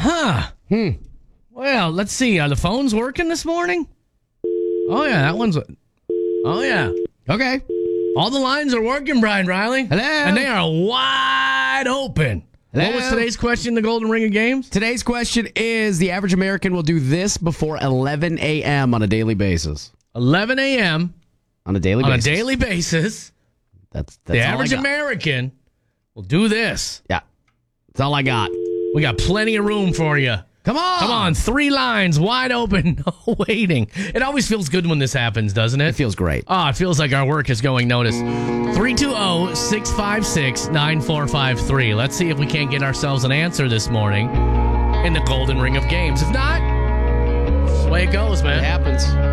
Huh. Well, let's see. Are the phones working this morning? Oh, yeah, that one's... Oh, yeah. Okay. All the lines are working, Brian Riley. Hello. And they are wide open. Hello. What was today's question in the Golden Ring of Games? Today's question is, the average American will do this before 11 a.m. on a daily basis. 11 a.m. On a daily basis. That's the all average I got. American will do this. Yeah. That's all I got. We got plenty of room for you. Come on. Come on, 3 lines, wide open, no waiting. It always feels good when this happens, doesn't it? It feels great. Oh, it feels like our work is going noticed. 320-656-9453. Let's see if we can't get ourselves an answer this morning in the Golden Ring of Games. If not, that's the way it goes, man. It happens.